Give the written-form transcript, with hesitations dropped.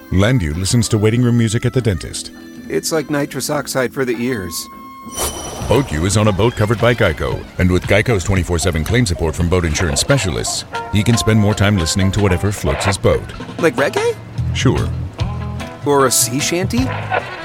Landu listens to waiting room music at the dentist. It's like nitrous oxide for the ears. BoatU is on a boat covered by Geico, and with Geico's 24/7 claim support from boat insurance specialists, he can spend more time listening to whatever floats his boat. Like reggae? Sure. Or a sea shanty?